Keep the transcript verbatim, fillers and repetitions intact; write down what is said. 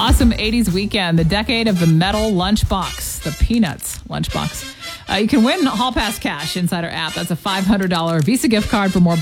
awesome eighties weekend, the decade of the metal lunchbox, the Peanuts lunchbox. Uh, you can win Hall Pass cash inside our app. That's a five hundred dollars Visa gift card. For more